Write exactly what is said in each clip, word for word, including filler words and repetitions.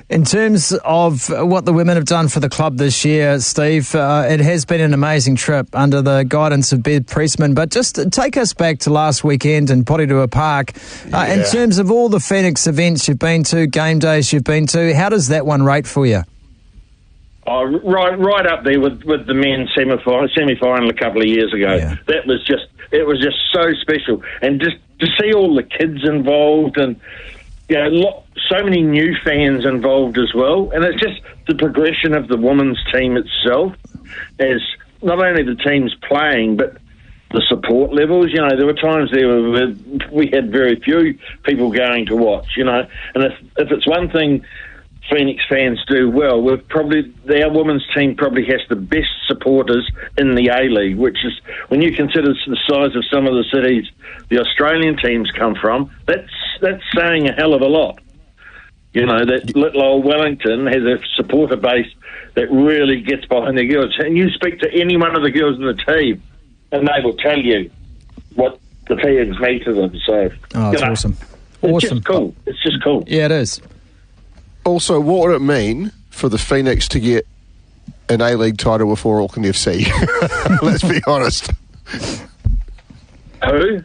In terms of what the women have done for the club this year, Steve, uh, it has been an amazing trip under the guidance of Bev Priestman. But just take us back to last weekend in Porirua Park. Uh, yeah. In terms of all the Phoenix events you've been to, game days you've been to, how does that one rate for you? Oh, right, right up there with, with the men's semi-final, semi-final a couple of years ago. Yeah. That was just, it was just so special, and just to see all the kids involved, and you know, lo- so many new fans involved as well, and it's just the progression of the women's team itself, as not only the teams playing, but the support levels. You know, there were times there where we had very few people going to watch. You know, and if if it's one thing Phoenix fans do well, we've probably our women's team probably has the best supporters in the A-League, which is, when you consider the size of some of the cities the Australian teams come from, that's that's saying a hell of a lot. You know, that little old Wellington has a supporter base that really gets behind the girls. And you speak to any one of the girls in the team, and they will tell you what the fans mean to them. So, oh, it's you know, awesome. It's Awesome. just cool. It's just cool. Yeah, it is. Also, what would it mean for the Phoenix to get an A-League title before Auckland F C? Let's be honest. Who?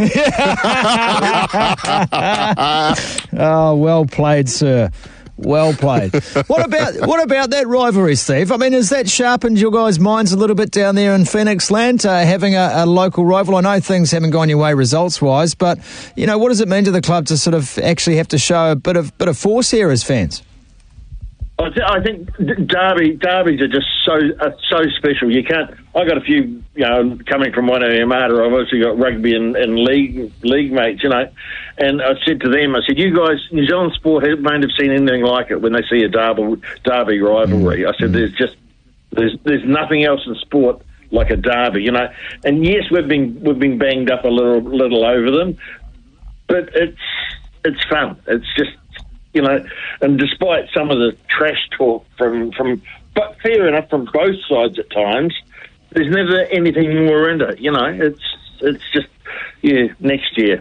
Oh, well played, sir. Well played. What about what about that rivalry, Steve? I mean, has that sharpened your guys' minds a little bit down there in Phoenix land, uh, having a, a local rival? I know things haven't gone your way results-wise, but, you know, what does it mean to the club to sort of actually have to show a bit of bit of force here as fans? I, th- I think derby derbies are just so uh, so special. You can't. I got a few, you know, coming from one area mater. I've also got rugby and, and league league mates, you know. And I said to them, I said, "You guys, New Zealand sport won't have seen anything like it when they see a derby derby rivalry." I said, "There's just there's there's nothing else in sport like a derby, you know." And yes, we've been we've been banged up a little little over them, but it's it's fun. It's just. You know, and despite some of the trash talk from, from, but fair enough, from both sides at times, there's never anything more into it. You know, it's it's just, yeah, next year.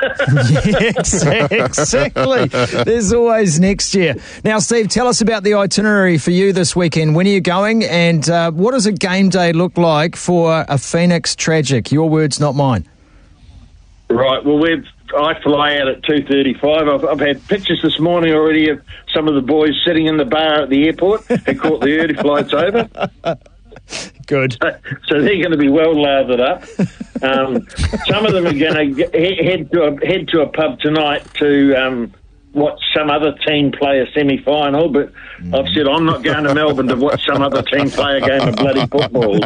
Yeah, exactly. There's always next year. Now, Steve, tell us about the itinerary for you this weekend. When are you going, and uh, what does a game day look like for a Phoenix Tragic? Your words, not mine. Right, well, we've I fly out at two thirty-five. I've, I've had pictures this morning already of some of the boys sitting in the bar at the airport and caught the early flights over. Good. So, so they're going to be well lathered up. Um, some of them are going to head to a, head to a pub tonight to um, watch some other team play a semi-final, but mm. I've said I'm not going to Melbourne to watch some other team play a game of bloody football.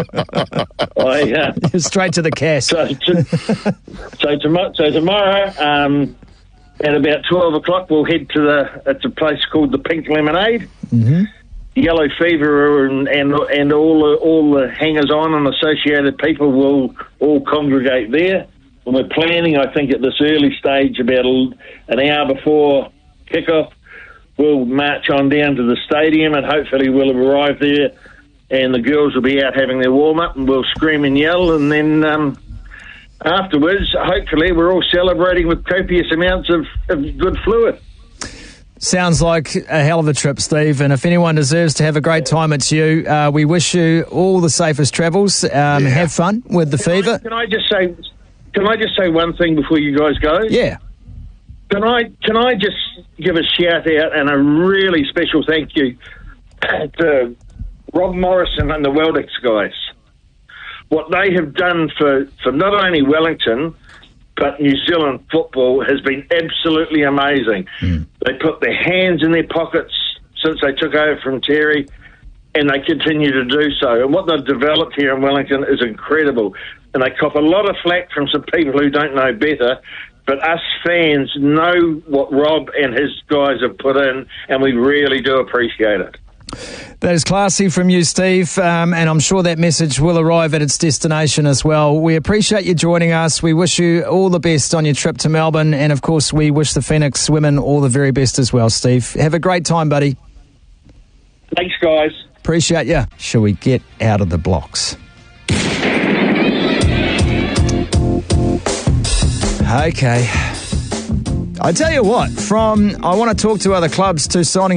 So, I, uh, straight to the cast. So, to, so, tomorrow, so tomorrow um, at about twelve o'clock, we'll head to the. It's a place called the Pink Lemonade. Mm-hmm. Yellow Fever and and and all the, all the hangers-on and associated people will all congregate there. And we're planning, I think, at this early stage, about an hour before kickoff, we'll march on down to the stadium, and hopefully we'll have arrived there, and the girls will be out having their warm-up, and we'll scream and yell, and then um, afterwards, hopefully, we're all celebrating with copious amounts of, of good fluid. Sounds like a hell of a trip, Steve, and if anyone deserves to have a great time, it's you. Uh, we wish you all the safest travels. Um, yeah. Have fun with the can fever. I, can I just say... Can I just say one thing before you guys go? Yeah. Can I can I just give a shout out and a really special thank you to Rob Morrison and the Weldex guys. What they have done for, for not only Wellington but New Zealand football has been absolutely amazing. Mm. They put their hands in their pockets since they took over from Terry, and they continue to do so. And what they've developed here in Wellington is incredible. And they cop a lot of flack from some people who don't know better, but us fans know what Rob and his guys have put in, and we really do appreciate it. That is classy from you, Steve, um, and I'm sure that message will arrive at its destination as well. We appreciate you joining us. We wish you all the best on your trip to Melbourne, and of course we wish the Phoenix women all the very best as well, Steve. Have a great time, buddy. Thanks, guys. Appreciate you. Shall we get out of the blocks? Okay. I tell you what, from I want to talk to other clubs to signing